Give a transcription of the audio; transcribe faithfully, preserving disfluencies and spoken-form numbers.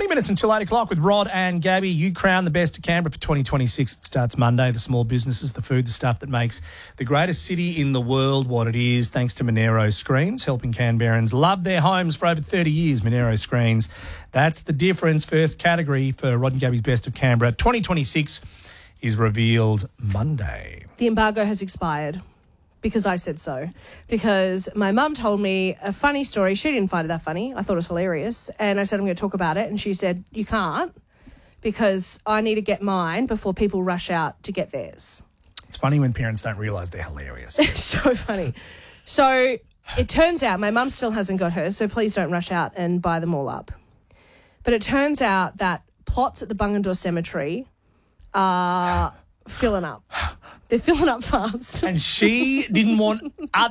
twenty minutes until eight o'clock with Rod and Gabby. You crown the best of Canberra for twenty twenty-six. It starts Monday. The small businesses, the food, the stuff that makes the greatest city in the world what it is, thanks to Monero Screens, helping Canberrans love their homes for over thirty years. Monero Screens. That's the difference. First category for Rod and Gabby's best of Canberra. twenty twenty-six is revealed Monday. The embargo has expired. Because I said so. Because my mum told me a funny story. She didn't find it that funny. I thought it was hilarious. And I said, I'm going to talk about it. And she said, you can't because I need to get mine before people rush out to get theirs. It's funny when parents don't realise they're hilarious. It's so funny. So it turns out my mum still hasn't got hers, so please don't rush out and buy them all up. But it turns out that plots at the Bungendore Cemetery are filling up. They're filling up fast. And she didn't want other